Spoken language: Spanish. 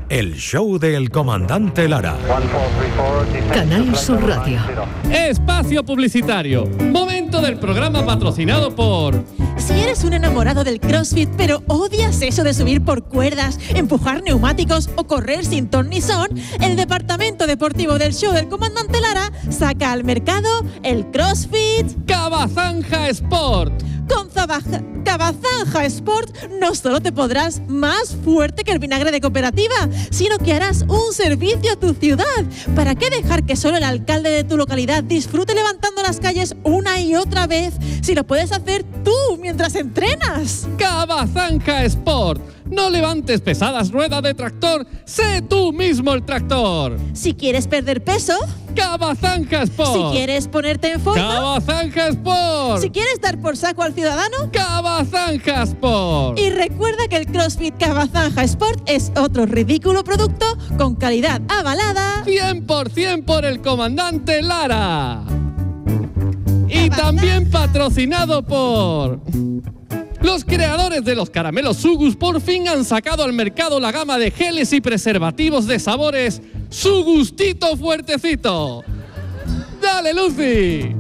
el show del comandante Lara. Canal Sur Radio. Espacio publicitario. Momento del programa patrocinado por... Si eres un enamorado del CrossFit, pero odias eso de subir por cuerdas, empujar neumáticos o correr sin ton ni son, el departamento deportivo del show del comandante Lara saca al mercado el CrossFit Cabazanja Sport. Con Cabazanja Sport no solo te podrás más fuerte que el vinagre de cooperativa, sino que harás un servicio a tu ciudad. ¿Para qué dejar que solo el alcalde de tu localidad disfrute levantando las calles una y otra vez si lo puedes hacer tú mientras entrenas? Cabazanja Sport. No levantes pesadas ruedas de tractor, sé tú mismo el tractor. Si quieres perder peso, Cabazanja Sport. Si quieres ponerte en forma, Cabazanja Sport. Si quieres dar por saco al ciudadano, Cabazanja Sport. Y recuerda que el CrossFit Cabazanja Sport es otro ridículo producto con calidad avalada 100% por el comandante Lara. Y también patrocinado por... Los creadores de los caramelos Sugus por fin han sacado al mercado la gama de geles y preservativos de sabores Su Gustito Fuertecito. ¡Dale, Lucy!